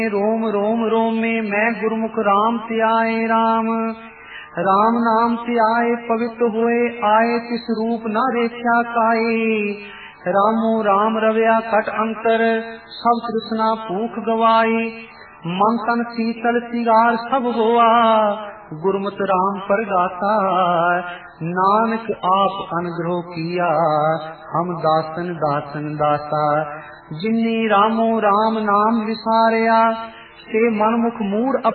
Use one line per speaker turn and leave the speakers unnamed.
रोम रोम रोमे मैं गुरमुख राम त्याए राम। राम नाम त्याए पवित्र होए आए तिस रूप न रेख्या काए। रामो राम रव्या कट अंतर सब तृष्णा भूख गवाई। मन तन शीतल सिगार सब होआ गुरमत राम परगाता। नानक आप अनुग्रह किया हम दासन दासन दाता। जिन्नी रामो राम नाम विसारिया ते मनमुख मूड